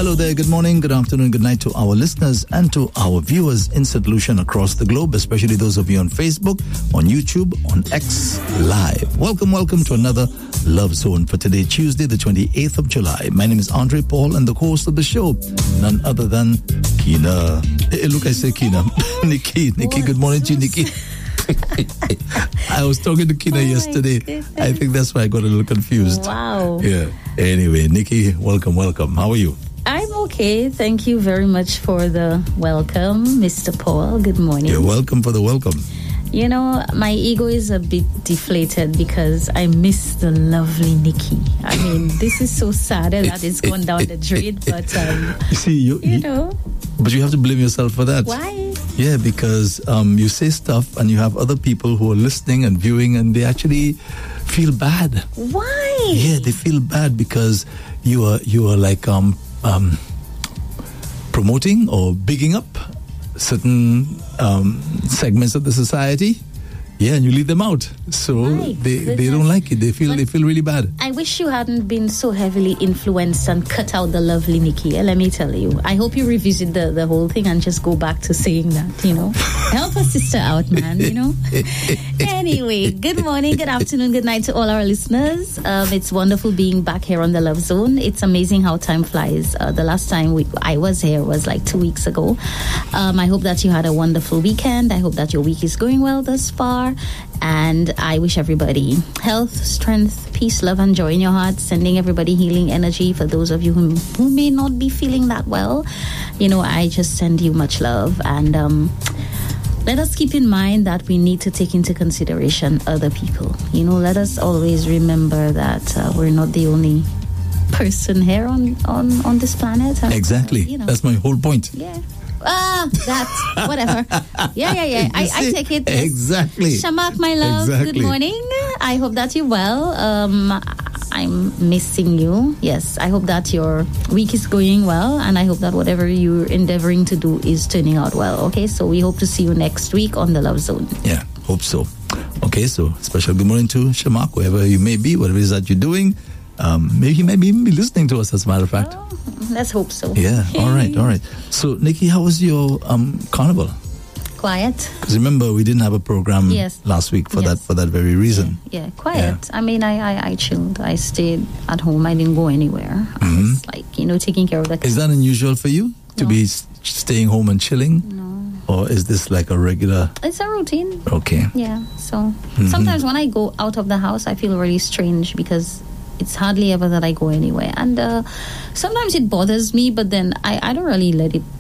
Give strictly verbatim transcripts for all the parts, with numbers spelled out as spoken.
Hello there, good morning, good afternoon, good night to our listeners and to our viewers in Saint Lucia across the globe, especially those of you on Facebook, on YouTube, on X Live. Welcome, welcome to another Love Zone for today, Tuesday, the twenty-eighth of July. My name is Andre Paul and the host of the show, none other than Kina. Hey, look, I say Kina. Nikki, Nikki, good morning to you, Nikki. I was talking to Kina oh yesterday. I think that's why I got a little confused. Wow. Yeah. Anyway, Nikki, welcome, welcome. How are you? I'm okay. Thank you very much for the welcome, Mister Paul. Good morning. You're welcome for the welcome. You know, my ego is a bit deflated because I miss the lovely Nikki. I mean, this is so sad that it's gone down the drain, but um, you see, you, you know. But you have to blame yourself for that. Why? Yeah, because um, you say stuff and you have other people who are listening and viewing and they actually feel bad. Why? Yeah, they feel bad because you are you are like um, um, promoting or bigging up certain um, segments of the society. Yeah, and you leave them out. So My they, goodness. they don't like it. They feel But they feel really bad. I wish you hadn't been so heavily influenced and cut out the lovely Nikki. Eh, let me tell you. I hope you revisit the, the whole thing and just go back to saying that, you know. Help a sister out, man, you know. Anyway, good morning, good afternoon, good night to all our listeners. Um, it's wonderful being back here on the Love Zone. It's amazing how time flies. Uh, the last time we, I was here was like two weeks ago. Um, I hope that you had a wonderful weekend. I hope that your week is going well thus far. And I wish everybody health, strength, peace, love, and joy in your heart. Sending everybody healing energy. For those of you who, who may not be feeling that well, you know, I just send you much love. And um, let us keep in mind that we need to take into consideration other people. You know, let us always remember that uh, we're not the only person here on, on, on this planet. And, Exactly. Uh, you know. That's my whole point. Yeah. Ah, that, whatever. Yeah, yeah, yeah. I, I take it. Yes. Exactly. Shamak, my love, Exactly. good morning. I hope that you're well. Um, I'm missing you. Yes, I hope that your week is going well, and I hope that whatever you're endeavoring to do is turning out well. Okay, so we hope to see you next week on the Love Zone. Yeah, hope so. Okay, so special good morning to Shamak, wherever you may be, whatever it is that you're doing. Um, maybe he might be even be listening to us, as a matter of fact. Oh, let's hope so. Yeah, all right, all right. So, Nikki, how was your um, carnival? Quiet. Because remember, we didn't have a program Yes. last week for Yes. that for that very reason. Yeah, quiet. I mean, I, I, I chilled. I stayed at home. I didn't go anywhere. I Mhm. was like, you know, taking care of the Is that unusual for you to No. be s- staying home and chilling? No. Or is this like a regular? It's a routine. Okay. Yeah. So Mhm. sometimes when I go out of the house, I feel really strange because it's hardly ever that I go anywhere. And uh, sometimes it bothers me, but then I, I don't really let it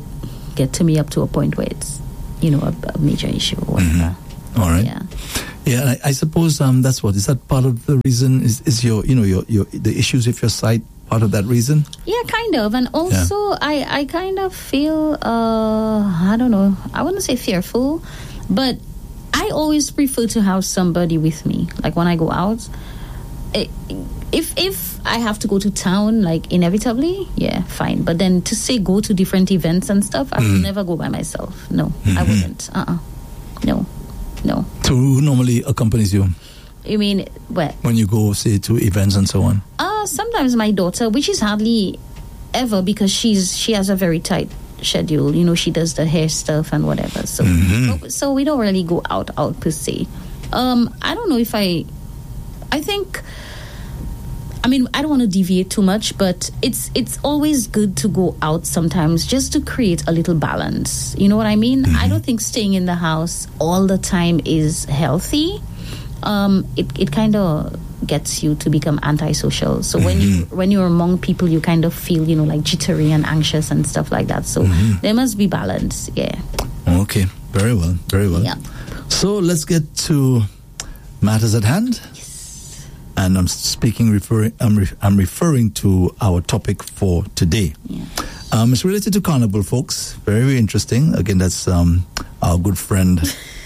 get to me up to a point where it's, you know, a, a major issue or whatever. All right. Yeah. Yeah, I, I suppose um, that's what is that part of the reason is, is your you know your, your the issues with your sight part of that reason? Yeah, kind of. And also, I, I kind of feel, uh, I don't know, I wouldn't say fearful, but I always prefer to have somebody with me. Like when I go out, it, if if I have to go to town, like inevitably, yeah, fine. But then to say go to different events and stuff, I would never go by myself. No, Mm-hmm. I wouldn't. Uh-uh. No, no. So who normally accompanies you You mean, where? when you go, say, to events and so on? Uh, sometimes my daughter, which is hardly ever because she's she has a very tight schedule. You know, she does the hair stuff and whatever. So, Mhm. so, so we don't really go out out per se. Um, I don't know if I. I think. I mean, I don't want to deviate too much, but it's it's always good to go out sometimes just to create a little balance. You know what I mean? I don't think staying in the house all the time is healthy. Um, it it kind of gets you to become antisocial. So when you when you're among people, you kind of feel, you know, like jittery and anxious and stuff like that. So there must be balance. Yeah. Okay, very well, very well. Yeah. So let's get to matters at hand. And I'm speaking, referring, I'm, re- I'm referring to our topic for today. Yeah. Um, it's related to carnival, folks. Very, very interesting. Again, that's um, our good friend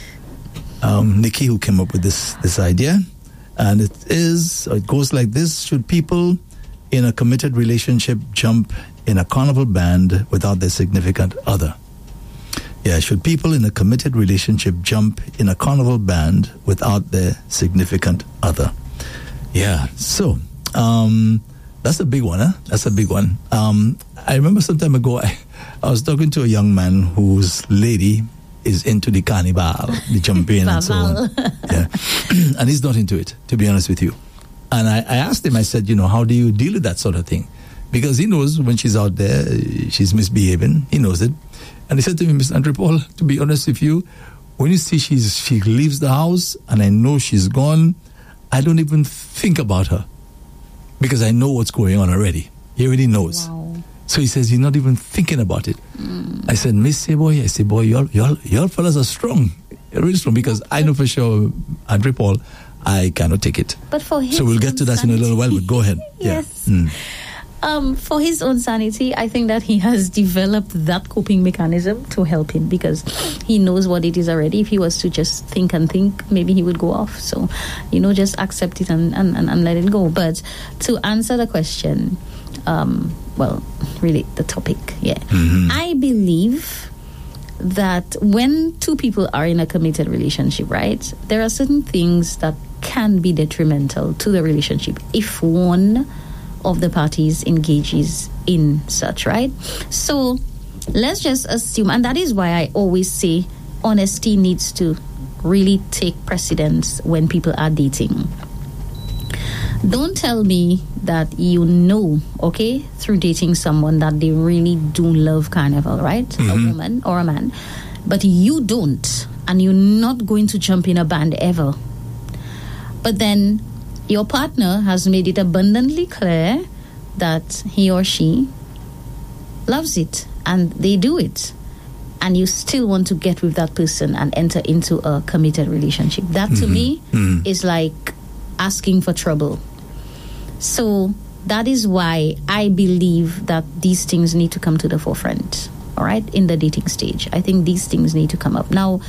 um, Nikki who came up with this this idea, and it is it goes like this: should people in a committed relationship jump in a carnival band without their significant other? Yeah, should people in a committed relationship jump in a carnival band without their significant other? Yeah, so um, That's a big one, huh? That's a big one. Um, I remember some time ago, I, I was talking to a young man whose lady is into the carnival, the jumping and so on. Yeah. And he's not into it, to be honest with you. And I, I asked him, I said, you know, how do you deal with that sort of thing? Because he knows when she's out there, she's misbehaving. He knows it. And he said to me, Mister Andre Paul, to be honest with you, when you see she's she leaves the house and I know she's gone, I don't even think about her because I know what's going on already. He already knows. Wow. So he says he's not even thinking about it. Mm. I said, Miss Boy, I say, boy, y'all, y'all, y'all fellas are strong. You're really strong because I know for sure, Andre Paul, I cannot take it. But for his so we'll get to that in a little while, but go ahead. Yes. Yeah. Mm. Um, for his own sanity, I think that he has developed that coping mechanism to help him because he knows what it is already. If he was to just think and think, maybe he would go off. So, you know, just accept it and, and, and let it go. But to answer the question, um, well, really the topic, yeah. Mm-hmm. I believe that when two people are in a committed relationship, right, there are certain things that can be detrimental to the relationship if one of the parties engages in such, right? So let's just assume, and that is why I always say honesty needs to really take precedence when people are dating. Don't tell me that you know, okay, through dating someone that they really do love carnival, right? Mm-hmm. A woman or a man, but you don't, and you're not going to jump in a band ever. But then your partner has made it abundantly clear that he or she loves it and they do it, and you still want to get with that person and enter into a committed relationship. That mm-hmm. to me mm-hmm. is like asking for trouble. So that is why I believe that these things need to come to the forefront, all right, in the dating stage. I think these things need to come up. Now,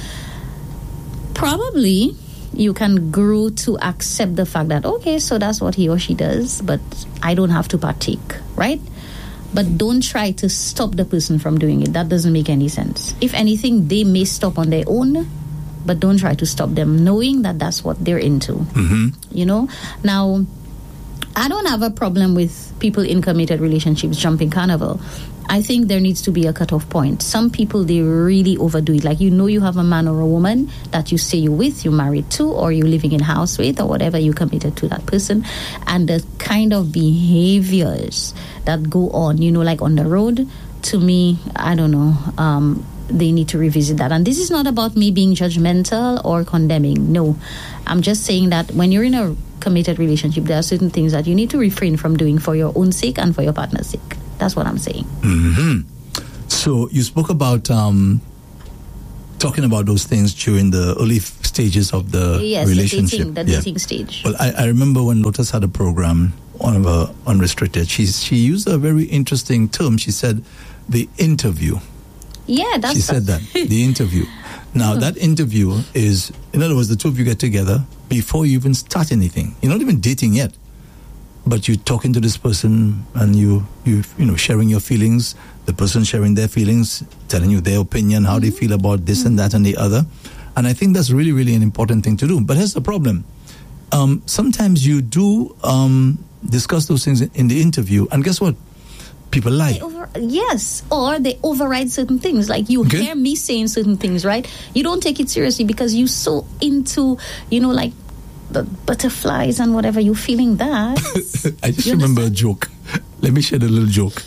probably you can grow to accept the fact that, okay, so that's what he or she does, but I don't have to partake, right? But don't try to stop the person from doing it. That doesn't make any sense. If anything, they may stop on their own, but don't try to stop them, knowing that that's what they're into. Mm-hmm. You know? Now, I don't have a problem with people in committed relationships jumping carnival. I think there needs to be a cutoff point. Some people, they really overdo it. Like, you know, you have a man or a woman that you say you're with, you're married to, or you're living in house with, or whatever, you committed to that person. And the kind of behaviors that go on, you know, like on the road, to me, I don't know, um, they need to revisit that. And this is not about me being judgmental or condemning. No, I'm just saying that when you're in a committed relationship, there are certain things that you need to refrain from doing for your own sake and for your partner's sake. That's what I'm saying. Mm-hmm. So you spoke about um, talking about those things during the early f- stages of the yes, relationship. The dating, the yeah. dating stage. Well, I, I remember when Lotus had a program, one of her Unrestricted, she, she used a very interesting term. She said, the interview. Yeah, that's... She said that, the interview. Now, that interview is, in other words, the two of you get together before you even start anything. You're not even dating yet. But you're talking to this person and you, you, you know, sharing your feelings, the person sharing their feelings, telling you their opinion, how mm-hmm. they feel about this mm-hmm. and that and the other. And I think that's really, really an important thing to do. But here's the problem. Um, sometimes you do um, discuss those things in the interview, and guess what? People lie. Over, yes, or they override certain things. Like, you okay. hear me saying certain things, right? You don't take it seriously because you're so into, you know, like, the butterflies and whatever, you're feeling that. I just you remember understand? a joke. Let me share a little joke.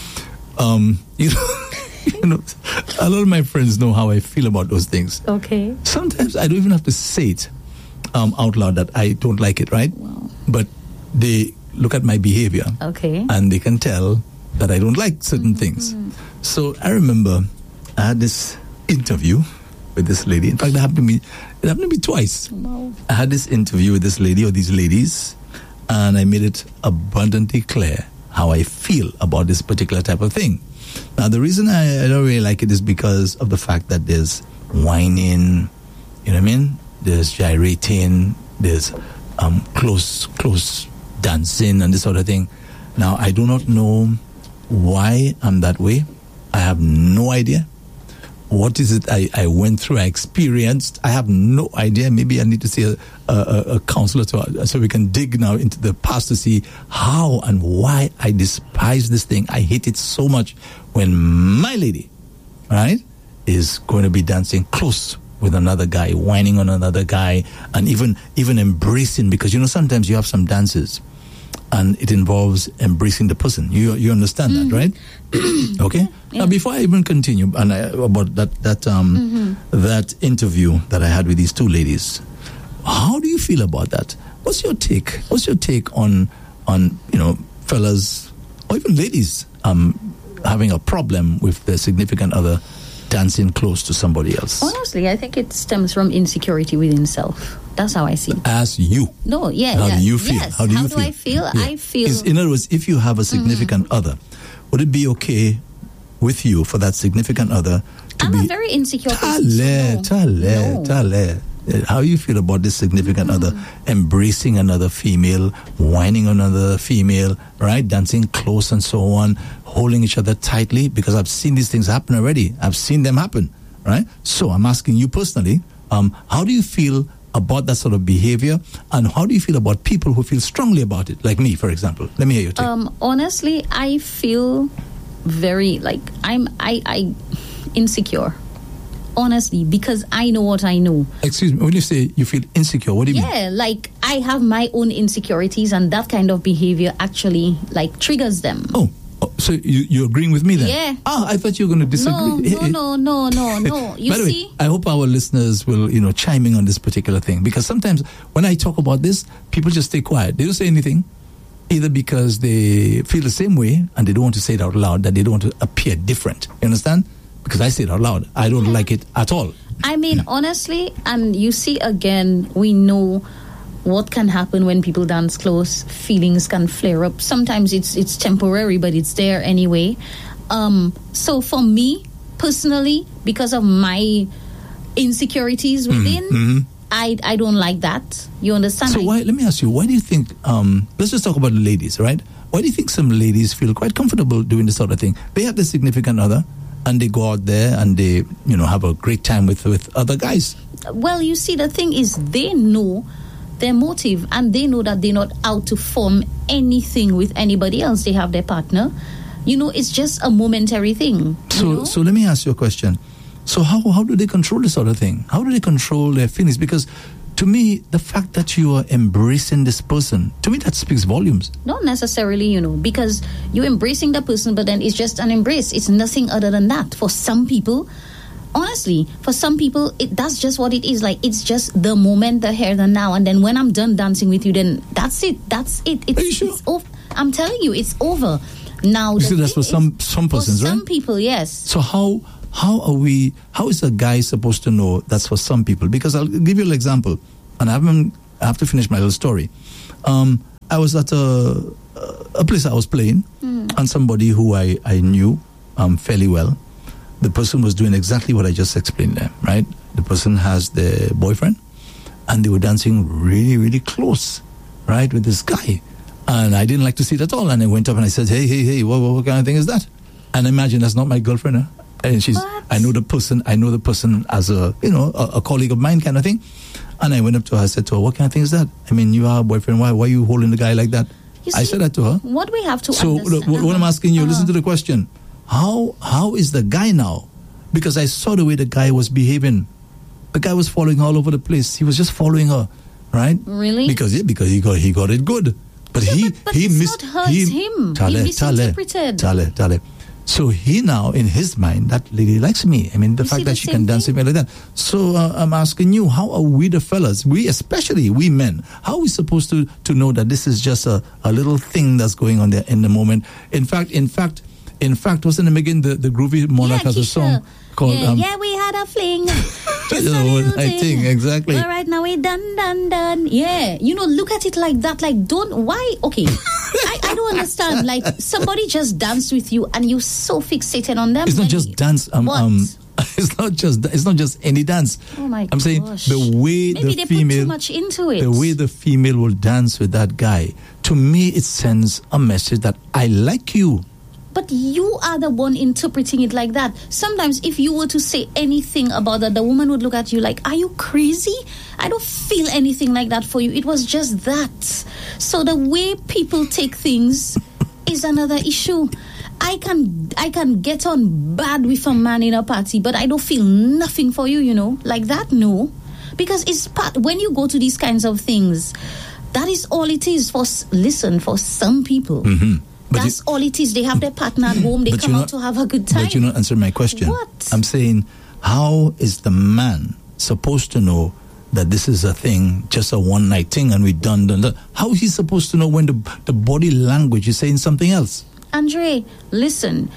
Um, you know, you know, a lot of my friends know how I feel about those things. Okay. Sometimes I don't even have to say it um, out loud that I don't like it, right? Wow. But they look at my behavior. Okay. And they can tell that I don't like certain mm-hmm. things. So I remember I had this interview with this lady. In fact, it happened to me, it happened to me twice. Wow. I had this interview with this lady or these ladies, and I made it abundantly clear how I feel about this particular type of thing. Now, the reason I, I don't really like it is because of the fact that there's whining, you know what I mean? There's gyrating, there's um, close, close dancing and this sort of thing. Now, I do not know why I'm that way. I have no idea. What is it I, I went through, I experienced? I have no idea. Maybe I need to see a, a, a counselor to, so we can dig now into the past to see how and why I despise this thing. I hate it so much when my lady, right, is going to be dancing close with another guy, whining on another guy, and even even embracing, because, you know, sometimes you have some dances and it involves embracing the person. You you understand mm-hmm. that, right? Okay. Yeah. Now, before I even continue and I, about that that um mm-hmm. that interview that I had with these two ladies, how do you feel about that? What's your take? What's your take on on you know, fellas or even ladies um having a problem with their significant other dancing close to somebody else? Honestly, I think it stems from insecurity within self. That's how I see it. As you. No, yeah. How yeah. do you feel? Yes. How do you how feel? do I feel? Yeah. I feel... Is, in other words, if you have a significant mm-hmm. other, would it be okay with you for that significant other to I'm be... I'm a very insecure tale, person. So no. Tale, no. tale. How you feel about this significant mm-hmm. other embracing another female, whining on another female, right? Dancing close and so on, holding each other tightly, because I've seen these things happen already. I've seen them happen, right? So I'm asking you personally, um, how do you feel about that sort of behavior, and how do you feel about people who feel strongly about it, like me, for example? Let me hear your take. Um, honestly, I feel very like I'm I I insecure. Honestly, because I know what I know. Excuse me, when you say you feel insecure, what do you yeah, mean? Yeah, like I have my own insecurities, and that kind of behavior actually like triggers them. Oh. So you, you're agreeing with me then? Yeah. Ah, I thought you were going to disagree. No, no, no, no, no, no. You By the see? way, I hope our listeners will, you know, chime in on this particular thing, because sometimes when I talk about this, people just stay quiet. They don't say anything, either because they feel the same way and they don't want to say it out loud, that they don't want to appear different. You understand? Because I say it out loud. I don't like it at all. I mean, honestly, and you see, again, we know what can happen when people dance close. Feelings can flare up. Sometimes it's it's temporary, but it's there anyway. Um, so for me, personally, because of my insecurities within, mm-hmm. I I don't like that. You understand? So I, why? Let me ask you. Why do you think? Um, let's just talk about the ladies, right? Why do you think some ladies feel quite comfortable doing this sort of thing? They have their significant other, and they go out there and they, you know, have a great time with with other guys. Well, you see, the thing is, they know their motive, and they know that they're not out to form anything with anybody else. They have their partner. You know, it's just a momentary thing. So, you know? so let me ask you a question. So, how how do they control this sort of thing? How do they control their feelings? Because, to me, the fact that you are embracing this person, to me, that speaks volumes. Not necessarily, you know, because you're embracing the person, but then it's just an embrace. It's nothing other than that. For some people, honestly, for some people, it, that's just what it is. Like, it's just the moment, the here, the now. And then when I'm done dancing with you, then that's it. That's it. It's, Are you sure? It's over. I'm telling you, it's over. Now, you see, that's for some, some persons, for right? For some people, yes. So how how are we, how is a guy supposed to know that's for some people? Because I'll give you an example. And I, haven't, I have to finish my little story. Um, I was at a, a place I was playing, mm. and somebody who I, I knew um, fairly well. The person was doing exactly what I just explained there, right? The person has their boyfriend, and they were dancing really, really close, right, with this guy. And I didn't like to see it at all. And I went up and I said, hey, hey, hey, what, what, what kind of thing is that? And imagine that's not my girlfriend. Huh? And she's, what? I know the person, I know the person as a, you know, a, a colleague of mine kind of thing. And I went up to her, I said to her, what kind of thing is that? I mean, you are a boyfriend, why, why are you holding the guy like that? You see, I said that to her. What we have to so understand. So what, what I'm asking you, uh-huh. listen to the question. How How is the guy now? Because I saw the way the guy was behaving. The guy was following her all over the place. He was just following her, right? Really? Because yeah, because he got he got it good. But yeah, he but, but he it's missed not hurts he, him. Tale, he misinterpreted. Tale, tale, tale. So he now, in his mind, that lady likes me. I mean, the you fact that she can thing? dance with me like that. So uh, I'm asking you, how are we the fellas, we especially we men, how are we supposed to, to know that this is just a, a little thing that's going on there in the moment? In fact, in fact, in fact, wasn't it again the, the Groovy Monarch yeah, has a Keisha. song called... Yeah, um, yeah, we had a fling. Just you a know what little I thing. think, exactly. All right, now we done, done, done. Yeah, you know, look at it like that. Like, don't, why? Okay, I, I don't understand. Like, somebody just danced with you and you so fixated on them. It's not just you, dance. Um, what? um, it's not just it's not just any dance. Oh my I'm saying gosh. the way Maybe the they female, put too much into it. the way the female will dance with that guy. To me, it sends a message that I like you. But you are the one interpreting it like that. Sometimes if you were to say anything about that, the woman would look at you like, are you crazy? I don't feel anything like that for you. It was just that. So the way people take things is another issue. I can I can get on bad with a man in a party, but I don't feel nothing for you, you know. Like that, no. Because it's part, when you go to these kinds of things, that is all it is for, listen, for some people. Mm-hmm. That's you, all it is. They have their partner at home. They come out not, to have a good time. But you're not answering my question. What? I'm saying, how is the man supposed to know that this is a thing, just a one-night thing, and we're done, done, done? How is he supposed to know when the, the body language is saying something else? Andre, listen.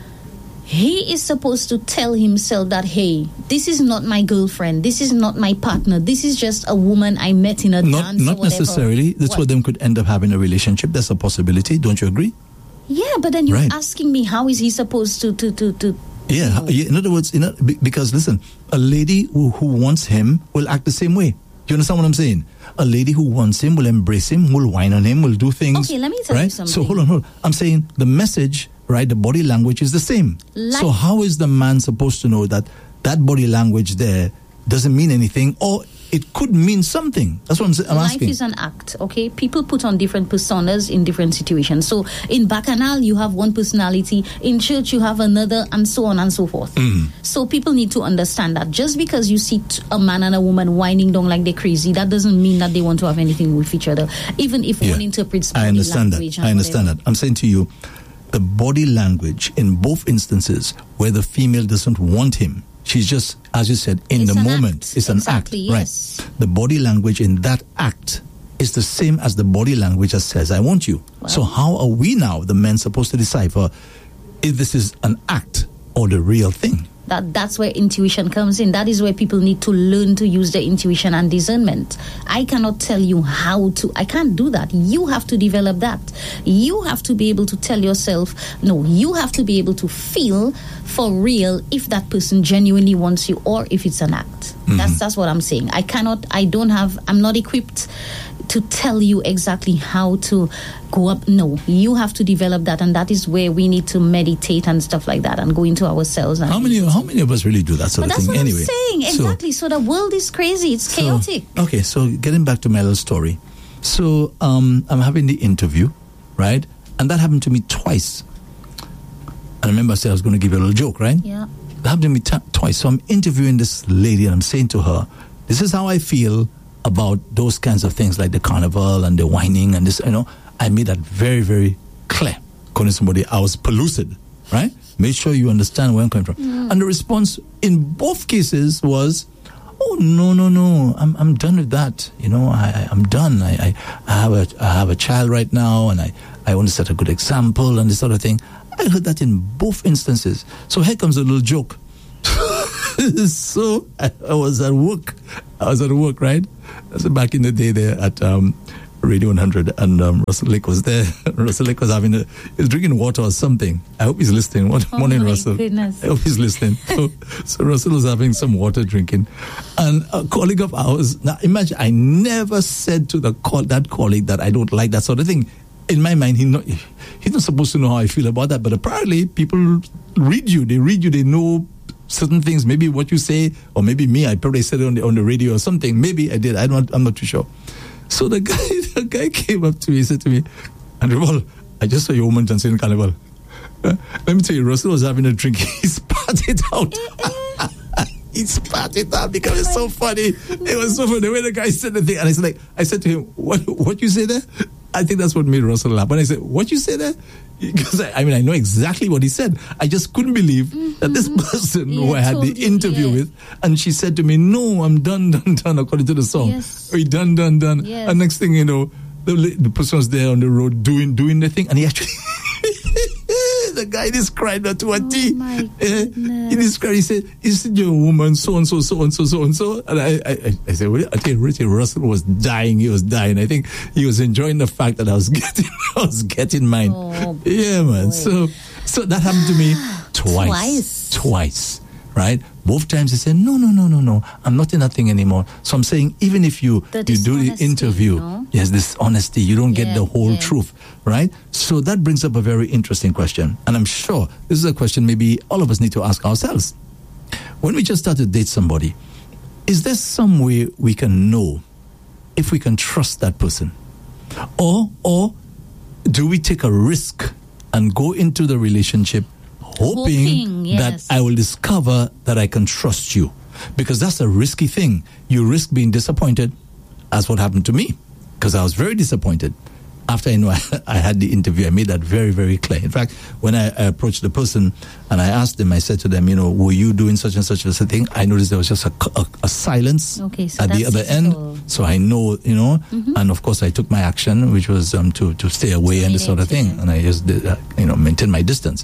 He is supposed to tell himself that, hey, this is not my girlfriend. This is not my partner. This is just a woman I met in a not, dance Not or whatever. necessarily. That's what them could end up having a relationship. That's a possibility. Don't you agree? Yeah, but then you're right. asking me, how is he supposed to... to, to, to yeah, you know? In other words, you know, because, listen, a lady who, who wants him will act the same way. You understand what I'm saying? A lady who wants him will embrace him, will whine on him, will do things. Okay, let me tell right? you something. So hold on, hold on. I'm saying the message, right, the body language is the same. Like, so how is the man supposed to know that that body language there doesn't mean anything, or it could mean something? That's what I'm, I'm Life asking. Life is an act, okay? People put on different personas in different situations. So in Bacchanal, you have one personality. In church, you have another, and so on and so forth. Mm. So people need to understand that just because you see a man and a woman whining down like they're crazy, that doesn't mean that they want to have anything with each other, even if yeah. one interprets body I understand language. That. I understand whatever. that. I'm saying to you, the body language in both instances where the female doesn't want him, she's just, as you said, in it's the an moment. Act. It's an exactly, act, yes. right? The body language in that act is the same as the body language that says, I want you. Well, so how are we now, the men, supposed to decipher if this is an act or the real thing? That that's where intuition comes in. That is where people need to learn to use their intuition and discernment. I cannot tell you how to. I can't do that. You have to develop that. You have to be able to tell yourself, no, you have to be able to feel for real if that person genuinely wants you or if it's an act. Mm-hmm. That's that's what I'm saying. I cannot, I don't have, I'm not equipped to tell you exactly how to go up. No, you have to develop that, and that is where we need to meditate and stuff like that and go into ourselves. And how many how many of us really do that sort but of thing? That's what anyway, I'm saying. Exactly. So, so the world is crazy. It's so, chaotic. Okay, so getting back to my little story. So um, I'm having the interview, right? And that happened to me twice. I remember I said I was going to give you a little joke, right? Yeah. That happened to me t- twice. So I'm interviewing this lady and I'm saying to her, this is how I feel about those kinds of things like the carnival and the whining and this, you know. I made that very, very clear. According to somebody, I was pellucid, right? Make sure you understand where I'm coming from. Mm. And the response in both cases was, oh, no, no, no, I'm I'm done with that. You know, I, I, I'm done. I, I, I, have a, I have a child right now and I, I want to set a good example and this sort of thing. I heard that in both instances. So here comes a little joke. So I, I was at work. I was at work, right? So back in the day there at um, Radio one hundred, and um, Russell Lake was there. Russell Lake was having a, he was drinking water or something. I hope he's listening. What oh morning, my Russell? Goodness. I hope he's listening. So, so Russell was having some water drinking, and a colleague of ours. Now imagine, I never said to the call that colleague that I don't like that sort of thing. In my mind, he not, he's not supposed to know how I feel about that. But apparently, people read you. They read you. They know certain things. Maybe what you say, or maybe me. I probably said it on the on the radio or something. Maybe I did. I don't. I'm not too sure. So the guy, the guy came up to me. He said to me, "Andrew, I just saw your woman dancing in Carnival. Uh, let me tell you, Russell was having a drink. He spat it out." He spat it out because it's so funny. It was so funny the way the guy said the thing, and I said, like, I said to him, "What? What you say there?" I think that's what made Russell laugh. When I said, "What you say there?" Because I, I mean, I know exactly what he said. I just couldn't believe mm-hmm. that this person yeah, who I had the interview you, yeah. with, and she said to me, "No, I'm done, done, done," according to the song. Yes. We done, done, done. Yes. And next thing you know, the, the person was there on the road doing doing the thing, and he actually. The guy described her to a oh T. My uh, he described. He said, "Is it your woman so and so, so and so, so and so?" And I, I, I said, well, "I tell you, Richard Russell was dying. He was dying. I think he was enjoying the fact that I was getting, I was getting mine." Oh, yeah, man. boy. So, so that happened to me twice. Twice. Twice. right? Both times they say, no, no, no, no, no, I'm not in that thing anymore. So I'm saying, even if you, The you do the dishonesty, interview, you know? yes, this honesty, you don't get Yeah, the whole yeah. truth, right? So that brings up a very interesting question. And I'm sure this is a question maybe all of us need to ask ourselves. When we just start to date somebody, is there some way we can know if we can trust that person? Or, or do we take a risk and go into the relationship hoping, Hoping, yes. that I will discover that I can trust you? Because that's a risky thing. You risk being disappointed. That's what happened to me, because I was very disappointed. After I know I, I had the interview, I made that very, very clear. In fact, when I, I approached the person and I asked them, I said to them, you know, were you doing such and such a thing? I noticed there was just a, a, a silence Okay, so at the that's other typical. end. So I know, you know, Mm-hmm. and of course I took my action, which was um, to, to stay away and this sort of thing. Terminate, And I just, did, uh, you know, maintain my distance.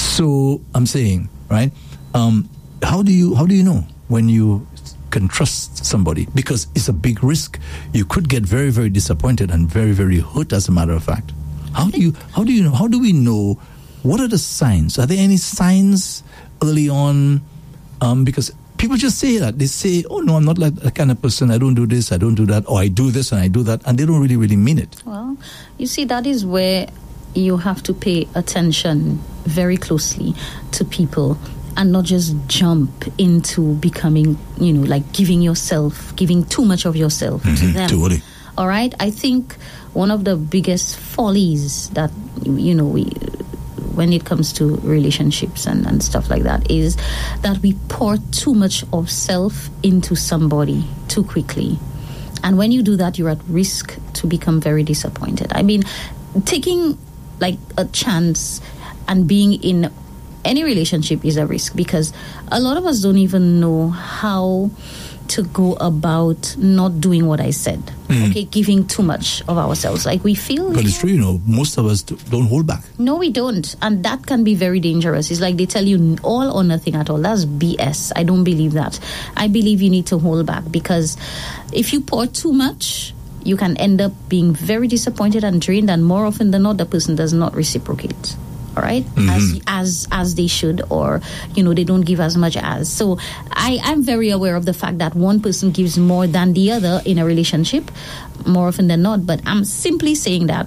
So I'm saying, right, um, how do you, how do you know when you can trust somebody? Because it's a big risk. You could get very, very disappointed and very, very hurt, as a matter of fact. How do you, how do you know, how do we know, what are the signs? Are there any signs early on? Um, because people just say that. They say, oh no, I'm not like that kind of person. I don't do this, I don't do that, or I do this and I do that. And they don't really, really mean it. Well, you see, that is where you have to pay attention very closely to people and not just jump into becoming, you know, like giving yourself, giving too much of yourself to them. Too early. All right? I think one of the biggest follies that, you know, we, when it comes to relationships and, and stuff like that, is that we pour too much of self into somebody too quickly. And when you do that, you're at risk to become very disappointed. I mean, taking like a chance and being in any relationship is a risk, because a lot of us don't even know how to go about not doing what I said. Mm. Okay, giving too much of ourselves. Like we feel. But it's true, you know, most of us don't hold back. No, we don't. And that can be very dangerous. It's like they tell you all or nothing at all. That's B S. I don't believe that. I believe you need to hold back, because if you pour too much, you can end up being very disappointed and drained, and more often than not, the person does not reciprocate. All right, mm-hmm. as as as they should, or you know, they don't give as much as. So I am very aware of the fact that one person gives more than the other in a relationship, more often than not. But I'm simply saying that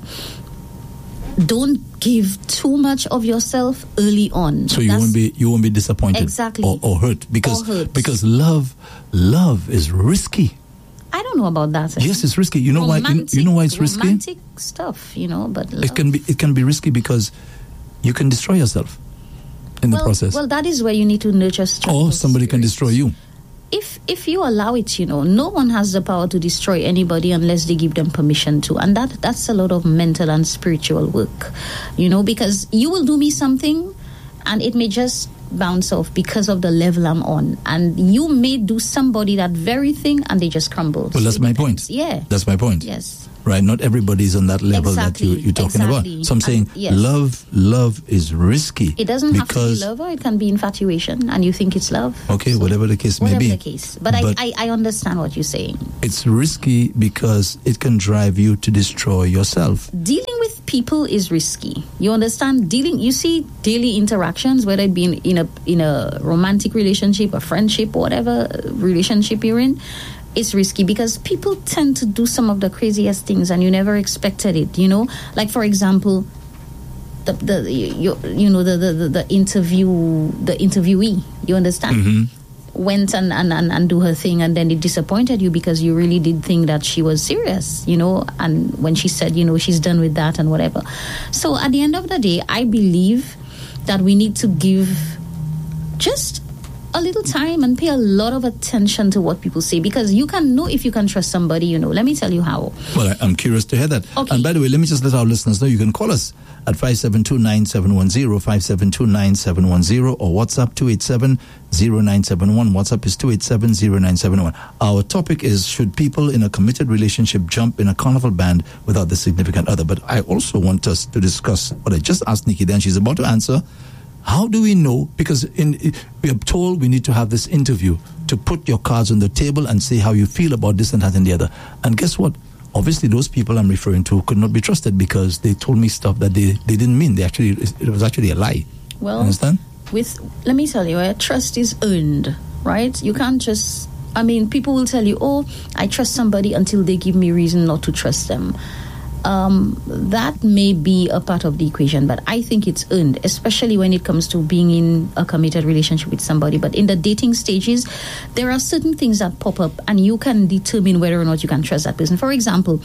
don't give too much of yourself early on. So you That's, won't be you won't be disappointed, exactly, or, or hurt, because or hurt. because love love is risky. I don't know about that. Yes, it's risky. You know romantic, why? You, you know why it's risky? Romantic stuff, you know, but love. it can be it can be risky because you can destroy yourself in well, the process. Well, that is where you need to nurture strength. Or somebody can destroy you. If if you allow it, you know, no one has the power to destroy anybody unless they give them permission to. And that that's a lot of mental and spiritual work, you know, because you will do me something and it may just bounce off because of the level I'm on. And you may do somebody that very thing and they just crumble. Well, so that's my point. Yeah. That's my point. Yes. Right, not everybody is on that level exactly. that you, you're talking exactly. about. So I'm saying and, yes. love, love is risky. It doesn't have to be love, or it can be infatuation, and you think it's love. Okay, so whatever the case whatever may be. Whatever the case. But, but I, I, I understand what you're saying. It's risky because it can drive you to destroy yourself. Dealing with people is risky. You understand? Dealing, you see daily interactions, whether it be in, in a in a romantic relationship, a friendship, whatever relationship you're in, it's risky because people tend to do some of the craziest things and you never expected it, you know? Like, for example, the the you, you know the, the, the interview the interviewee, you understand? Mm-hmm. Went and, and, and, and do her thing, and then it disappointed you because you really did think that she was serious, you know, and when she said, you know, she's done with that and whatever. So at the end of the day, I believe that we need to give just a little time and pay a lot of attention to what people say, because you can know if you can trust somebody, you know. Let me tell you how. Well, I, I'm curious to hear that. Okay. And by the way, let me just let our listeners know you can call us at five seven two, nine seven one zero, five seven two, nine seven one zero, or WhatsApp two eight seven, zero nine seven one. WhatsApp is two eight seven, zero nine seven one. Our topic is, should people in a committed relationship jump in a carnival band without the significant other? But I also want us to discuss what I just asked Nikki, then she's about to answer. How do we know? Because in, we are told we need to have this interview to put your cards on the table and say how you feel about this and that and the other. And guess what? Obviously, those people I'm referring to could not be trusted because they told me stuff that they, they didn't mean. They actually, it was actually a lie. Well, understand? with, let me tell you, uh, trust is earned, right? You can't just, I mean, people will tell you, oh, I trust somebody until they give me reason not to trust them. Um, that may be a part of the equation, but I think it's earned, especially when it comes to being in a committed relationship with somebody. But in the dating stages, there are certain things that pop up, and you can determine whether or not you can trust that person. For example,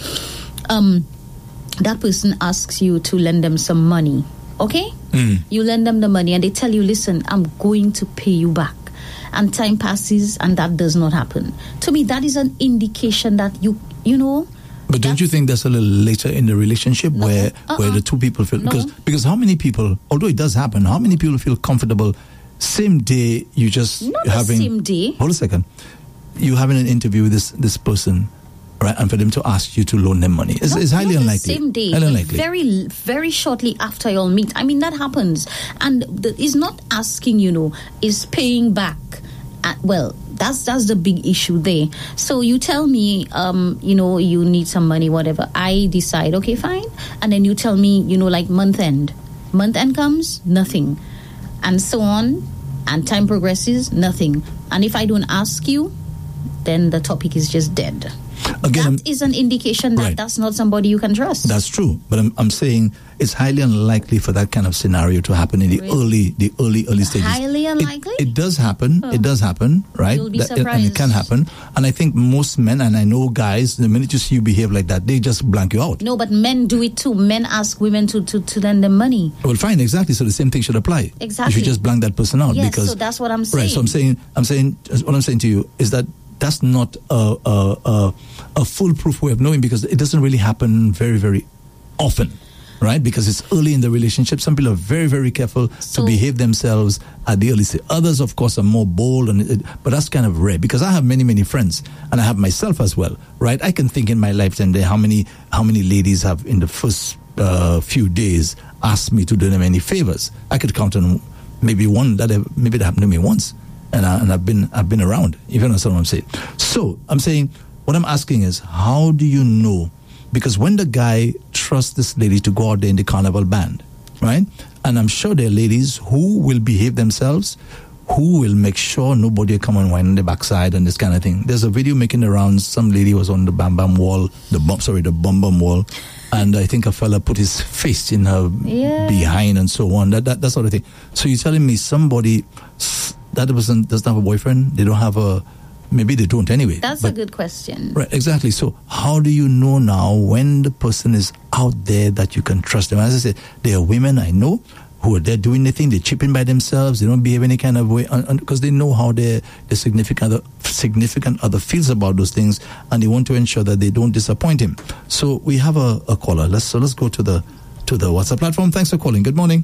um, that person asks you to lend them some money, okay? Mm. You lend them the money, and they tell you, listen, I'm going to pay you back. And time passes, and that does not happen. To me, that is an indication that you, you know... But don't you think that's a little later in the relationship no, where uh-uh. where the two people feel... No. Because because how many people, although it does happen, how many people feel comfortable same day you just Not having... the same day. Hold a second. You having an interview with this, this person, right, and for them to ask you to loan them money. It's, not, it's highly not unlikely. The same day. Highly unlikely. Very, very shortly after y'all meet. I mean, that happens. And the, it's not asking, you know, is paying back. At, well, that's that's the big issue there. So you tell me, um, you know, you need some money, whatever. I decide, okay, fine. And then you tell me, you know, like month end. Month end comes, nothing. And so on. And time progresses, nothing. And if I don't ask you, then the topic is just dead. Again, that is an indication that right. that's not somebody you can trust. That's true, but I'm, I'm saying it's highly unlikely for that kind of scenario to happen in the really? early, the early, early stages. Highly unlikely. It, it does happen. Oh. It does happen, right? You'll be that, surprised. And it can happen. And I think most men, and I know guys, the minute you see you behave like that, they just blank you out. No, but men do it too. Men ask women to to, to lend them money. Well, fine, exactly. So the same thing should apply. Exactly. You should just blank that person out. Yes, because, so that's what I'm saying. Right. So I'm saying, I'm saying, what I'm saying to you is that that's not a, a, a, a foolproof way of knowing, because it doesn't really happen very, very often, right? Because it's early in the relationship. Some people are very, very careful so, to behave themselves at the early stage. Others, of course, are more bold, and it, but that's kind of rare, because I have many, many friends, and I have myself as well, right? I can think in my lifetime there how many how many ladies have in the first uh, few days asked me to do them any favors. I could count on maybe one that have, maybe that happened to me once. And, I, and I've been I've been around, even that's what I'm saying. So I'm saying, what I'm asking is, how do you know? Because when the guy trusts this lady to go out there in the carnival band, right? And I'm sure there are ladies who will behave themselves, who will make sure nobody will come and whine on the backside and this kind of thing. There's a video making the rounds. Some lady was on the Bam Bam wall, the bum, sorry, the Bum Bum wall, and I think a fella put his face in her yeah. behind and so on. That, that that sort of thing. So you're telling me somebody that person doesn't have a boyfriend? They don't have a. Maybe they don't anyway. That's but, a good question. Right, exactly. So how do you know now when the person is out there that you can trust them? As I said, there are women I know who are there doing anything, they chip in by themselves, they don't behave any kind of way, because they know how their, their significant other, significant other feels about those things, and they want to ensure that they don't disappoint him. So we have a, a caller. Let's so let's go to the to the WhatsApp platform. Thanks for calling. Good morning.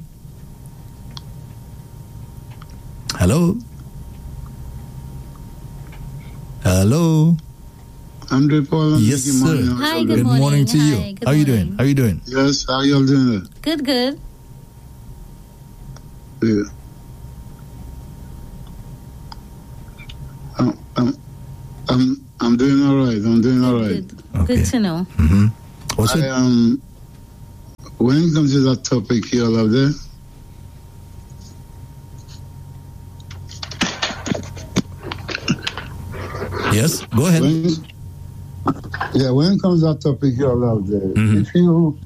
Hello. Hello. Andrew Paul. Yes, sir. Hi, good, good morning. morning to Hi, you. good how are you morning. doing? How are you doing? Yes, how you all doing? Good, good. Yeah. I'm, I'm, I'm, I'm doing all right. I'm doing all right. Good, okay. Good to know. Mm-hmm. What's I, it? um, when it comes to that topic you all have there, yes, go ahead. When, yeah, when it comes to that topic you all have there, mm-hmm. if you,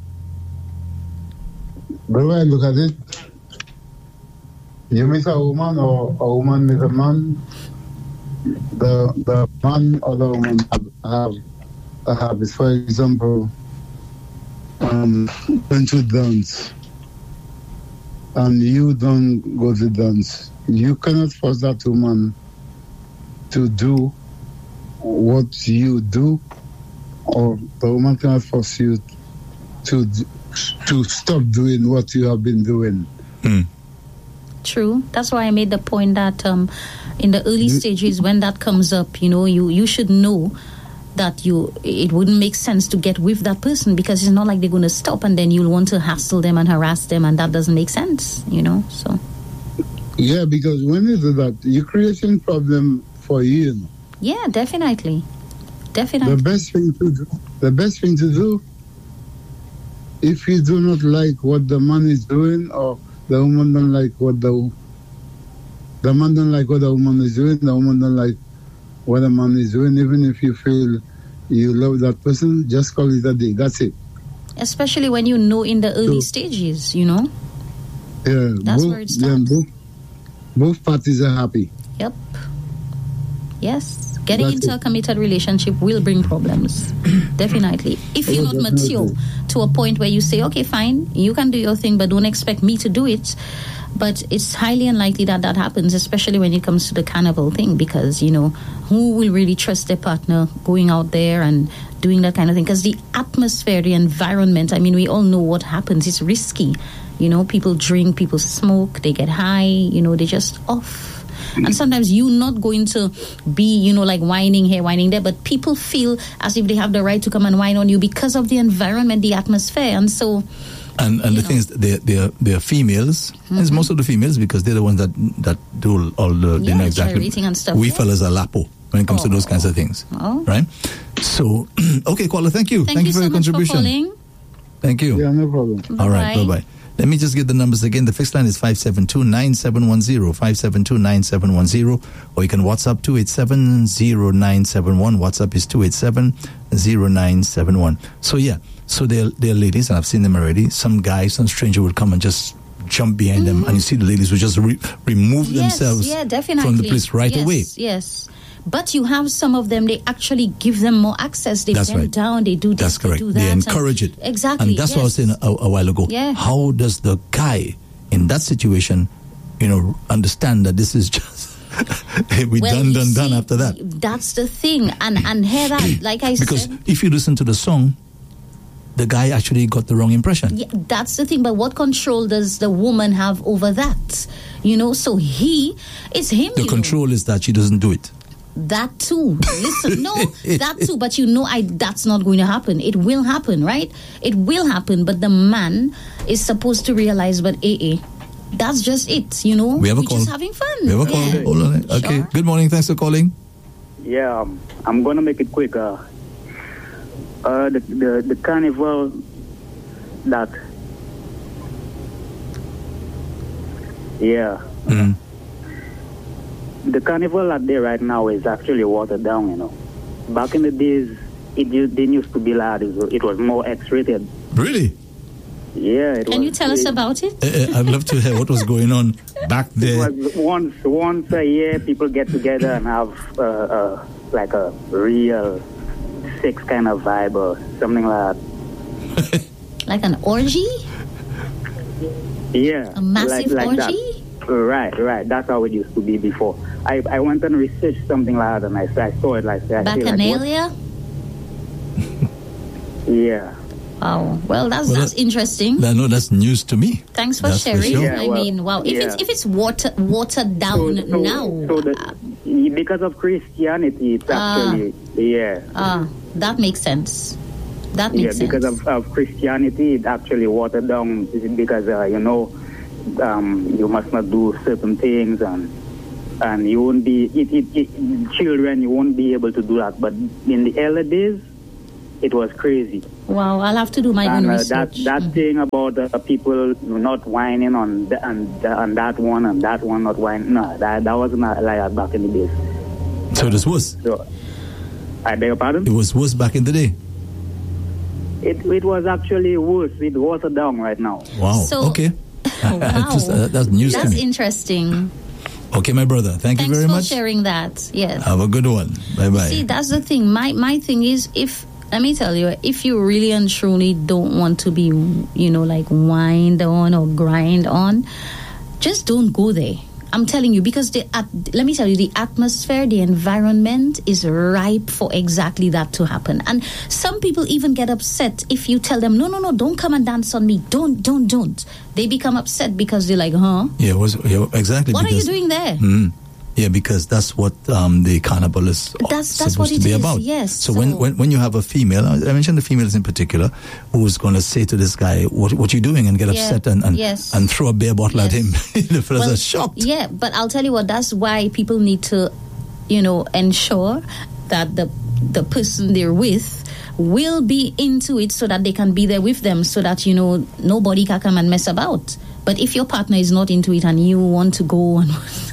the way I look at it, you meet a woman or a woman meet a man, the the man or the woman have, have a habit. For example, um, went to dance, and you don't go to dance. You cannot force that woman to do what you do, or the woman cannot force you to to stop doing what you have been doing. Mm. True. That's why I made the point that um, in the early stages, when that comes up, you know, you, you should know that you it wouldn't make sense to get with that person, because it's not like they're going to stop and then you'll want to hassle them and harass them, and that doesn't make sense, you know. So. Yeah, because when you do that, you're creating problem for you. you know? Yeah, definitely, definitely. The best thing to do, the best thing to do, if you do not like what the man is doing, or the woman don't like what the the man don't like what the woman is doing, the woman don't like what the man is doing. Even if you feel you love that person, just call it a day. That's it. Especially when you know in the early So- stages, you know. Yeah, That's both, where it yeah, starts. both, both parties are happy. Yep. Yes. Getting That's into it. a committed relationship will bring problems. Definitely. If you're Oh, not definitely. mature to a point where you say, okay, fine, you can do your thing, but don't expect me to do it. But it's highly unlikely that that happens, especially when it comes to the carnival thing, because, you know, who will really trust their partner going out there and doing that kind of thing? Because the atmosphere, the environment, I mean, we all know what happens. It's risky. You know, people drink, people smoke, they get high, you know, they just off. And sometimes you're not going to be, you know, like whining here, whining there, but people feel as if they have the right to come and whine on you because of the environment, the atmosphere. And so, And and You the thing is, they're, they're, they're females. It's most of the females because they're the ones that, that do all the, you Yeah, know, exactly. gyrating and stuff, We yeah. fellas are lapo when it comes to those kinds of things. Oh. Right? So, okay, caller, thank you. thank, you for so your much for contribution. calling. Thank you. Yeah, no problem. All right, Bye-bye. bye-bye. Let me just get the numbers again. The fixed line is five seven two, nine seven one zero, five seven two, nine seven one zero, or you can WhatsApp two eight seven, zero nine seven one. WhatsApp is two eight seven, zero nine seven one. So, yeah, so they're, they're ladies, and I've seen them already. Some guy, some stranger would come and just jump behind them, and you see the ladies would just re- remove Yes, themselves yeah, definitely. from the place right yes, away. Yes. But you have some of them, they actually give them more access. They That's bend right. down, they do this, That's correct. they do They, that. and- encourage it. Exactly. And that's what I was yes. saying a, a while ago. Yeah. How does the guy in that situation, you know, understand that this is just we Well, done, you done, done see, after that? That's the thing. And and hear that, like I Because said, if you listen to the song, the guy actually got the wrong impression. yeah, that's the thing. But what control does the woman have over that? You know, so he, it's him. The you know. control is that she doesn't do it. That too. Listen, no, that too. But you know, I that's not going to happen. It will happen, right? It will happen. But the man is supposed to realize, but eh, eh, that's just it. You know, We have a we're call. just having fun. We have a call. Yeah. Hold on. Okay. Sure. Good morning. Thanks for calling. Yeah, um, I'm gonna make it quick. Uh, uh, the, the the carnival that, yeah, Mm. the carnival that there right now is actually watered down. You know, back in the days, it used, didn't used to be like this. It was more X-rated. Really? Yeah. It Can was, you tell us it, about it? Uh, uh, I'd love to hear what was going on back It there. was once once a year people get together and have uh, uh, like a real sex kind of vibe or something like that. Like an orgy? Yeah, A massive like, like that. orgy? Right, right. That's how it used to be before. I, I went and researched something like that, and I, I saw it like that. I feel like, Bacchanalia? what- yeah. Wow. Well, that's Well, that's that- interesting. I know that's news to me. Thanks for That's for sharing. sure. Yeah, I well, mean, wow. If yeah. it's if it's water watered down So, so, now, so the, because of Christianity, it's Ah. actually yeah, ah, that makes sense. That yeah. makes sense. Because of, of Christianity, it actually watered down because uh, you know, um, you must not do certain things and. And you won't be, it, it, it, children, you won't be able to do that. But in the early days, it was crazy. Wow, I'll have to do my and own uh, that research. that Mm. thing about uh, people not whining on the, and on that one and that one not whining, no, that that wasn't uh, like that back in the days. So it was worse. So, I beg your pardon? It was worse back in the day. It it was actually worse. It watered down right now. Wow. So- okay. Wow. Just, uh, that's news That's to me. interesting. Okay, my brother. Thank Thanks you very for much. sharing that. Yes. Have a good one. Bye bye. See, that's the thing. My my thing is, if let me tell you, if you really and truly don't want to be, you know, like whined on or grind on, just don't go there. I'm telling you, because the at, let me tell you, the atmosphere, the environment is ripe for exactly that to happen. And some people even get upset if you tell them, no, no, no, don't come and dance on me. Don't, don't, don't. They become upset because they're like, huh? Yeah, it was yeah, exactly. What are you because- doing there? Mm. Yeah, because that's what um, the carnival is That's- that's supposed what to it be is, about. yes. So, when, So- when when you have a female, I mentioned the females in particular, who's going to say to this guy, "What what you doing?" and get Yeah, upset and and, yes. and throw a beer bottle at Yes. him. The fellas Well, are shocked. Yeah, but I'll tell you what, that's why people need to, you know, ensure that the the person they're with will be into it so that they can be there with them so that, you know, nobody can come and mess about. But if your partner is not into it and you want to go and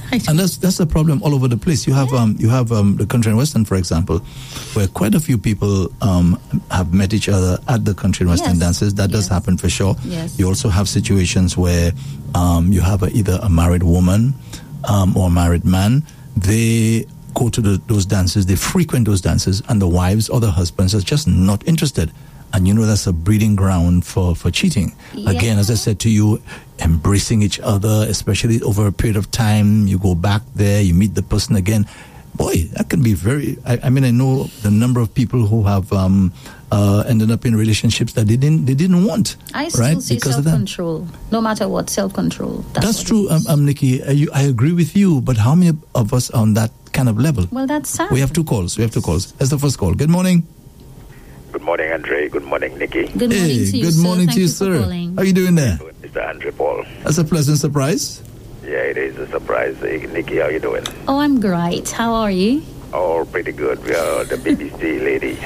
And that's that's the problem all over the place. You have um you have um the country and western, for example, where quite a few people um have met each other at the country and western Yes. dances. That does Yes. happen for sure. Yes. You also have situations where um you have a, either a married woman um or a married man. They go to the, those dances, they frequent those dances, and the wives or the husbands are just not interested. And you know that's a breeding ground for, for cheating. Yeah. Again, as I said to you, embracing each other, especially over a period of time, you go back there, you meet the person again. Boy, that can be very... I, I mean, I know the number of people who have um, uh, ended up in relationships that they didn't they didn't want. I still right? say Because of that. self-control. No matter what, self-control. That's, That's what true, it um, is. um, Nikki. Uh, you, I agree with you, but how many of us are on that kind of level? Well, that's sad. We have two calls. We have two calls. That's the first call. Good morning. Good morning, Andre. Good morning, Nikki. Good morning Hey, to you, good sir. morning Thank to you, you for sir. calling. How are you doing there? Mister Andre Paul. That's a pleasant surprise. Yeah, it is a surprise. Hey, Nikki, how you doing? Oh, I'm great. How are you? Oh, pretty good. We are the B B C lady.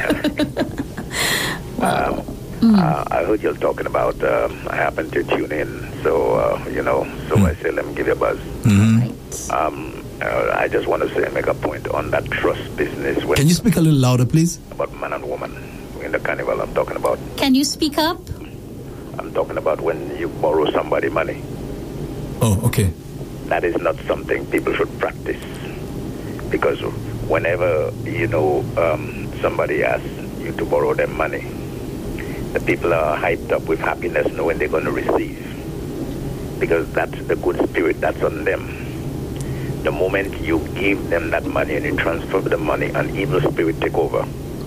Wow. um, uh, I heard you talking about, um, I happened to tune in, so, uh, you know, so I said, let me give you a buzz. Right. Um, uh, I just want to say, make a point on that trust business when, Can you speak a little louder, please? about man and woman in the carnival I'm talking about. Can you speak up? I'm talking about when you borrow somebody money. Oh, okay. That is not something people should practice, because whenever you know um, somebody asks you to borrow them money, the people are hyped up with happiness knowing they're going to receive, because that's the good spirit that's on them. The moment you give them that money and you transfer the money, an evil spirit take over.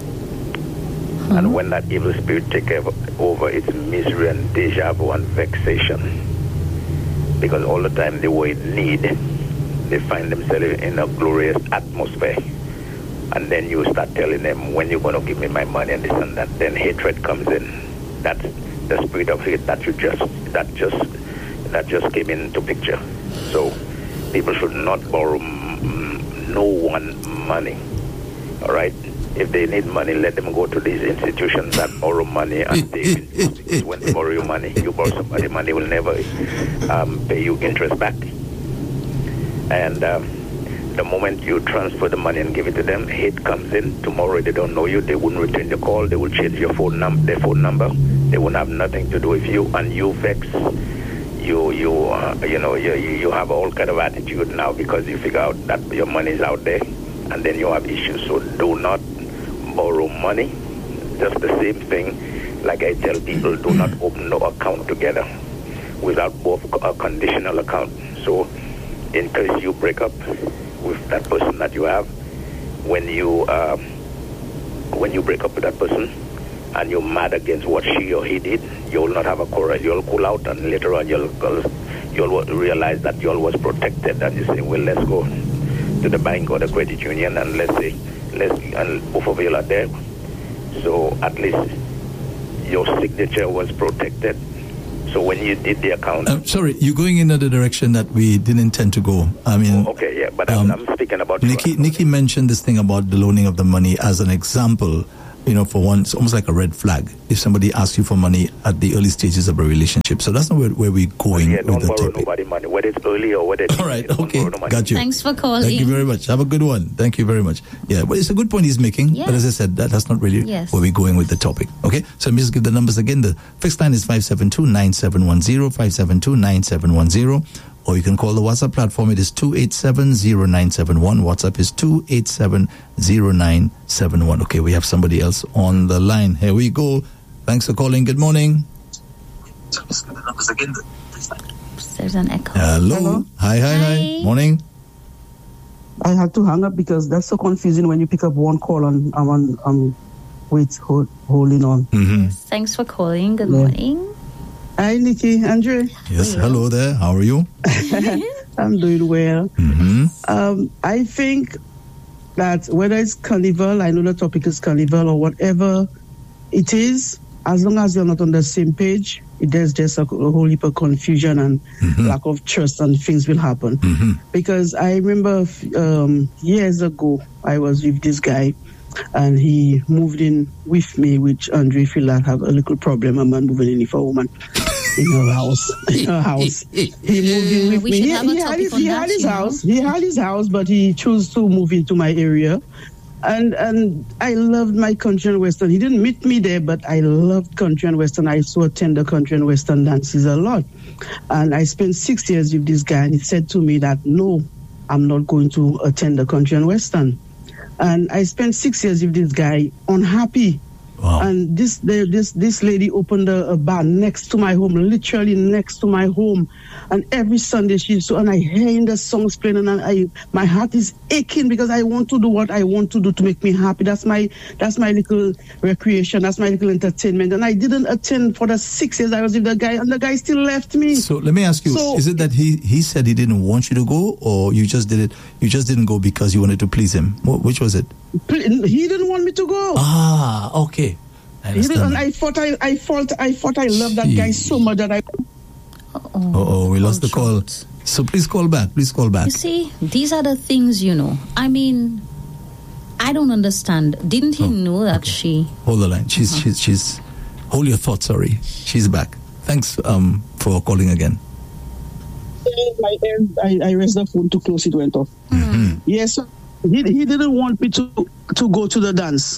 Hmm. And when that evil spirit take over, it's misery and deja vu and vexation. Because all the time they were in need, they find themselves in a glorious atmosphere. And then you start telling them, when you're going to give me my money and this and that, then hatred comes in. That's the spirit of hate that you just, that just, that just came into picture. So people should not borrow mm, no one money, all right? If they need money, let them go to these institutions that borrow money and they, because when they borrow your money, you borrow somebody money, will never um, pay you interest back. And um, the moment you transfer the money and give it to them, hate comes in. Tomorrow they don't know you, they wouldn't return the call, they will change your phone num- their phone number, they won't have nothing to do with you, and you vex. You you uh, you know you you have all kind of attitude now because you figure out that your money is out there, and then you have issues. So do not borrow money. Just the same thing, like I tell people, do not open no account together without both a conditional account. So in case you break up with that person that you have, when you uh, when you break up with that person and you're mad against what she or he did, you'll not have a quarrel. You'll cool out, and later on you'll you'll realize that you all was protected, and you say, well, let's go to the bank or the credit union and let's say let's and both of you are there. So at least your signature was protected. So when you did the account... Uh, sorry, you're going in another direction that we didn't intend to go. I mean... Oh, okay, yeah, but um, I'm, I'm speaking about... Nikki, Nikki mentioned this thing about the loaning of the money as an example. You know, for one, it's almost like a red flag if somebody asks you for money at the early stages of a relationship. So that's not where, where we're going Yeah, with don't the borrow topic. nobody money, whether it's early or whether it's... All right, don't okay, borrow no money. got you. Thanks for calling. Thank you very much. Have a good one. Thank you very much. Yeah, but it's a good point he's making. Yeah. But as I said, that, that's not really Yes. where we're going with the topic. Okay, so let me just give the numbers again. The fixed line is five seven two, nine seven one zero, five seven two, nine seven one zero. Or you can call the WhatsApp platform. It is two eight seven zero nine seven one. WhatsApp is two eight seven zero nine seven one. Okay, we have somebody else on the line. Here we go. Thanks for calling. Good morning. There's an echo. Hello. Hello. Hi, hi, hi, Hi. Morning. I had to hang up because that's so confusing when you pick up one call and I'm on, um, wait, hold, holding on. Mm-hmm. Thanks for calling. Good Yeah. morning. Hi, Nikki, Andre. Yes, hello there. How are you? I'm doing well. Mm-hmm. Um, I think that whether it's carnival, I know the topic is carnival or whatever it is, as long as you're not on the same page, there's just a, a whole heap of confusion and Mhm. lack of trust, and things will happen. Mm-hmm. Because I remember um, years ago, I was with this guy, and he moved in with me, which Andre feel like have a little problem, a man moving in with a woman. in her house. In her house. He moved in with we me. should He, have a he had topic his, on he that, had his you know. house. He had his house, but he chose to move into my area. And and I loved my country and western. He didn't meet me there, but I loved country and western. I used to attend the country and western dances a lot. And I spent six years with this guy, and he said to me that, no, I'm not going to attend the country and western. And I spent six years with this guy, unhappy. Wow. And this the, this this lady opened a, a bar next to my home, literally next to my home. And every Sunday she used to, and I hearing the songs playing, and I my heart is aching because I want to do what I want to do to make me happy. That's my that's my little recreation. That's my little entertainment. And I didn't attend for the six years I was with the guy, and the guy still left me. So let me ask you: So- is it that he he said he didn't want you to go, or you just did it? You just didn't go because you wanted to please him? Wh- Which was it? He didn't want me to go. Ah, okay. I He didn't, and understand. I thought I, I thought I thought I loved that guy so much that I. Oh, we lost the call. So please call back. Please call back. You see, these are the things, you know. I mean, I don't understand. Didn't he Oh, know that okay. she... Hold the line. She's she's she's. Hold your thoughts. Sorry, she's back. Thanks um for calling again. My end, I, I raised the phone too close, it went off. Mm-hmm. Yes, he, he didn't want me to, to go to the dance.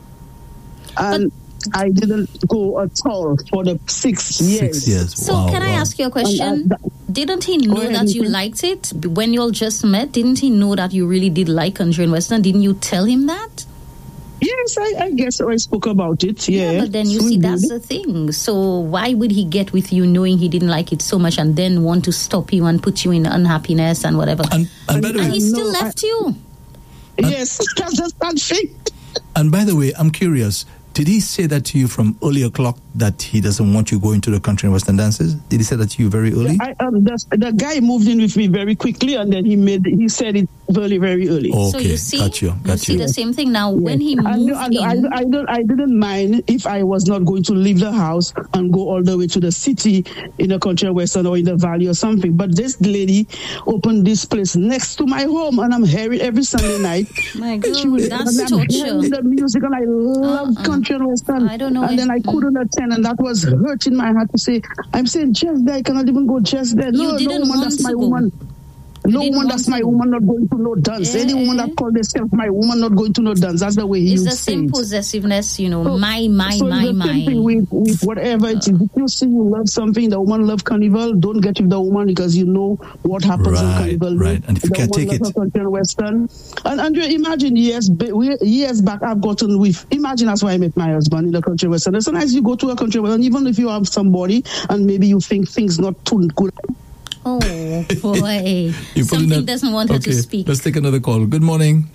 And I didn't go at all for the six years. Six years. So wow, can I wow. ask you a question? And, uh, Didn't he know ahead, that you Nicky. liked it when you all just met? Didn't he know that you really did like country and western? Didn't you tell him that? Yes, I, I guess I spoke about it. Yeah, but then you we see, did. that's the thing. So why would he get with you knowing he didn't like it so much and then want to stop you and put you in unhappiness and whatever? And, and by the And way, he still No, I- left you. Yes, that's just that thing. and by the way, I'm curious. Did he say that to you from early o'clock that he doesn't want you going to the country and western dances? Did he say that to you very early? I, um, the, the guy moved in with me very quickly, and then he made he said it very very early. Okay, So you see, got you, you got see you. the same thing now. When he I, moved I, in, I, I, don't, I didn't mind if I was not going to leave the house and go all the way to the city in the country of western or in the valley or something. But this lady opened this place next to my home, and I'm hearing every Sunday night. my She God, was- that's and I'm hearing torture. the music, and I love Uh-uh. country and western. I don't know And then I it. couldn't attend, and that was hurting my heart to say, I'm saying just there, I cannot even go just there. You No, didn't no woman, want that's my to go. woman. No didn't woman, want that's to my go. woman, not going to no dance. Yeah. Any woman that call herself my woman, not going to no dance. That's the way he It's would the say same it. possessiveness, you know, So- my, my, so my, it's the same thing my. with, with whatever it is. If you see you love something, the woman love carnival, don't get with the woman because you know what happens in Right, carnival. right. And if you the can't woman take love it- her country and western. And Andrea, imagine years ba- we- years back, I've gotten with. Imagine that's why I met my husband in the country western. Sometimes you go to a country western, even if you have somebody and maybe you think things not too good. Oh, boy. You're putting Something that- doesn't want her okay, to speak. let's take another call. Good morning.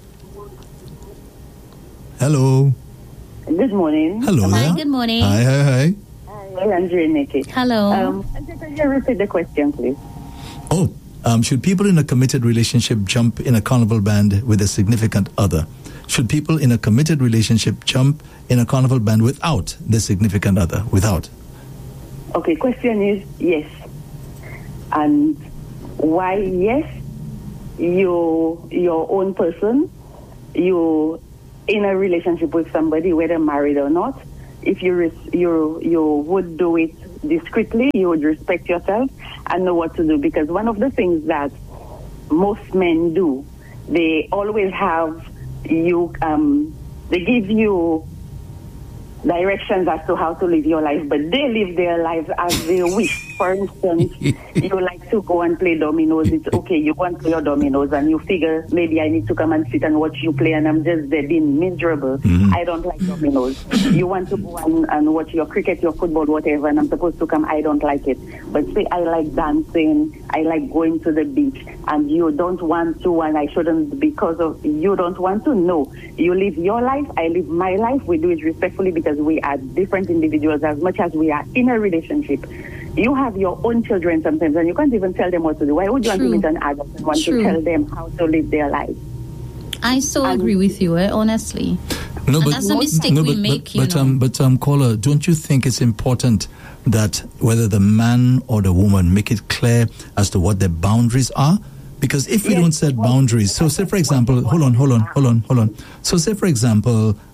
Hello. Good morning. Hello Hi, there. good morning. Hi, hi, hi. Hi, Andrea and Nikki. Hello. Um, can you repeat the question, please? Oh, um, should people in a committed relationship jump in a carnival band with a significant other? Should people in a committed relationship jump in a carnival band without the significant other? Without. Okay, question is yes. And why yes? You, your own person, you in a relationship with somebody, whether married or not, if you res- you you would do it discreetly, you would respect yourself and know what to do. Because one of the things that most men do, they always have you. Um, they give you directions as to how to live your life, but they live their lives as they wish. For instance, you like to go and play dominoes. It's okay, you go and play your dominoes and you figure maybe I need to come and sit and watch you play and I'm just there being miserable. Mm-hmm. I don't like dominoes. You want to go and, and watch your cricket, your football, whatever, and I'm supposed to come, I don't like it. But say I like dancing, I like going to the beach, and you don't want to, and I shouldn't because of you don't want to. No, you live your life, I live my life. We do it respectfully because we are different individuals as much as we are in a relationship. You have your own children sometimes, and you can't even tell them what to do. Why would you True. want to meet an adult and want True. to tell them how to live their lives? I so Um, agree with you, eh, honestly. No, And but that's a mistake no, we but, make, but, you but, know. um, but um, caller, don't you think it's important that whether the man or the woman make it clear as to what their boundaries are? Because if we Yes. don't set boundaries, so say for example, hold on, hold on, hold on, hold on. So say for example,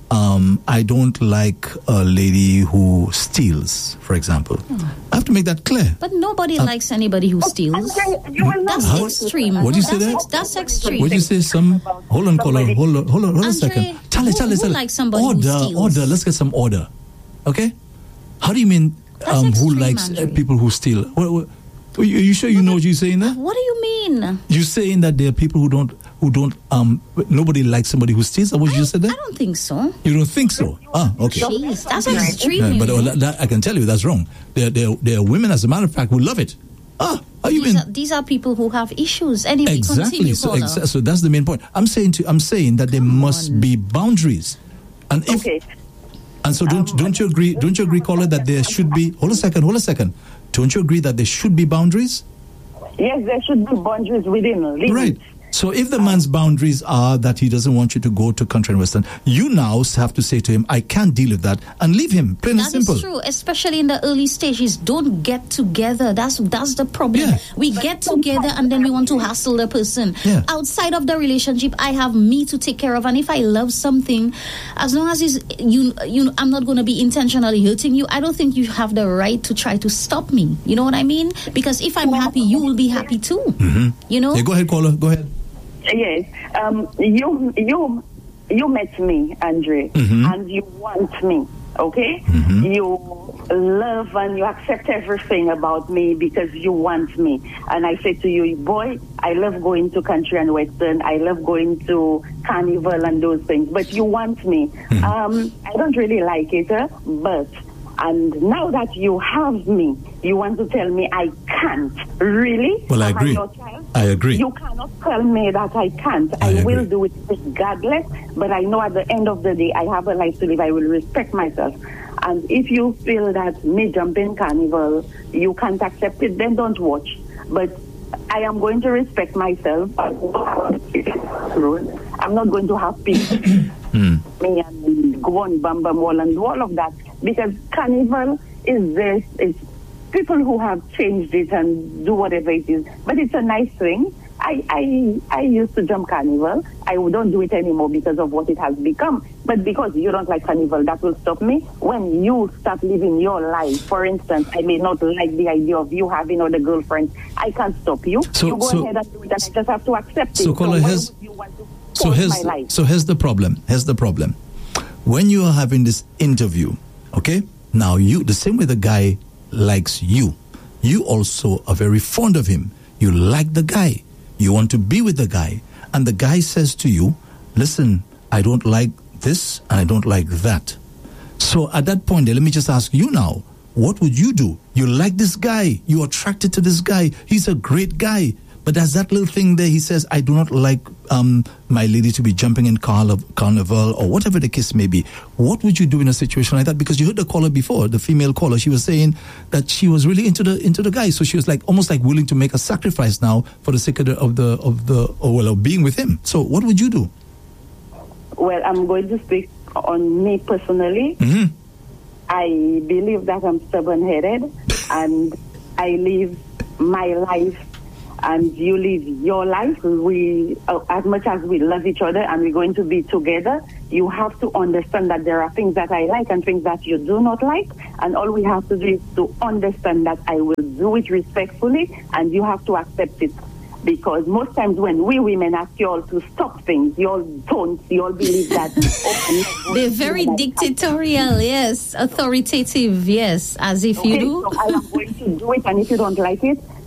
um, I don't like a lady who steals, for example. Oh. I have to make that clear. But nobody Uh, likes anybody who steals. That's How- extreme. What do you say that's, there? ex- that's extreme. What do you say? Some hold on, caller. Hold on, hold on, hold on a Andre, second. Charlie, who- Charlie, who Charlie. likes somebody who order, steals? order. Let's get some order. Okay. How do you mean? That's Um, who extreme, likes uh, Andre. people who steal? What, what, are you, are you sure you know what you're saying there? What do you mean? You're saying that there are people who don't, who don't, um, nobody likes somebody who steals. Is that what you just said there? I don't think so. You don't think so? Ah, okay. Jeez, that's extreme. Yeah, but you uh, know. that, that- I can tell you that's wrong. There, there, there are women, as a matter of fact, who love it. Ah, how you these, mean? are, these are people who have issues. Anyway, Exactly. continue, So, caller. exa- so that's the main point. I'm saying to, I'm saying that there must be boundaries, and if Okay. and so don't don't you agree? Don't you agree, caller, that there should be? Hold a second. Hold a second. Don't you agree that there should be boundaries? Yes, there should be boundaries within limits. Right. So if the man's boundaries are that he doesn't want you to go to country and western, you now have to say to him, I can't deal with that, and leave him, plain and That is simple. true, especially in the early stages. Don't get together. That's that's the problem. Yeah. We get together and then we want to hassle the person. Yeah. Outside of the relationship, I have me to take care of, and if I love something, as long as it's, you you, I'm not going to be intentionally hurting you. I don't think you have the right to try to stop me. You know what I mean? Because if I'm happy, you will be happy too. Mm-hmm. You know. Yeah, go ahead, caller. Go ahead. Yes. Um, you you you met me, Andre, Mhm. and you want me. Okay. Mhm. You love and you accept everything about me because you want me. And I say to you, boy, I love going to country and western. I love going to carnival and those things. But you want me. Mhm. Um, I don't really like it, uh, but. And now that you have me, you want to tell me I can't. Really? Well, I Am agree. your child? I agree. You cannot tell me that I can't. I I, will agree. do it regardless, but I know at the end of the day, I have a life to live. I will respect myself. And if you feel that me jumping carnival, you can't accept it, then don't watch. But I am going to respect myself. I'm not going to have peace. Mm. Me and go on bam bam wall and do all of that, because carnival is this is people who have changed it and do whatever it is, but it's a nice thing. I I I used to jump carnival. I don't do it anymore because of what it has become. But because you don't like carnival, that will stop me. When you start living your life, for instance, I may not like the idea of you having other girlfriends. I can't stop you. So- you go so- ahead and do it, and I just have to accept So, it. caller, why here's- would you want to So force here's my life? so here's the problem. Here's the problem. When you are having this interview, okay? Now you the same way the guy likes you, you also are very fond of him. You like the guy. You want to be with the guy. And the guy says to you, listen, I don't like this and I don't like that. So at that point, let me just ask you now, what would you do? You like this guy. You're attracted to this guy. He's a great guy. But there's that little thing there. He says, I do not like um, my lady to be jumping in carnival, carnival or whatever the case may be. What would you do in a situation like that? Because you heard the caller before, the female caller. She was saying that she was really into the into the guy. So she was like almost like willing to make a sacrifice now for the sake of the of the of the or well of being with him. So what would you do? Well, I'm going to speak on me personally. Mm-hmm. I believe that I'm stubborn-headed, and I live my life, and you live your life. We, uh, as much as we love each other and we're going to be together, you have to understand that there are things that I like and things that you do not like, and all we have to do is to understand that I will do it respectfully, and you have to accept it. Because most times when we women ask you all to stop things, you all don't. You all believe that. Oh, They're very dictatorial, yes. Authoritative, yes. As if okay, you do. so I am going to do it, and if you don't like it,